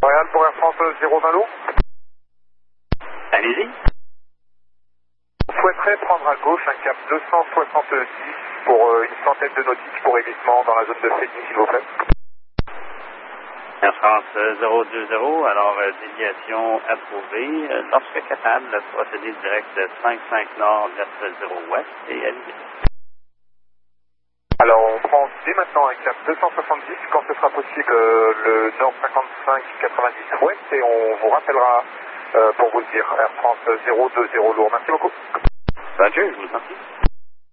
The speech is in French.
Montréal pour Air France 020 lourd. Allez-y. On souhaiterait prendre à gauche un cap 270 pour une centaine de nautiques pour évitement dans la zone de Fédie, s'il vous plaît. Air France 020, alors déviation approuvée. Lorsque capable, procédez direct 55 nord, 90 ouest et allez. Alors on prend dès maintenant un cap 270 quand ce sera possible le nord 55 90 ouest et on vous rappellera pour vous le dire. Air France 020 lourd. Merci beaucoup. Roger, je vous en prie.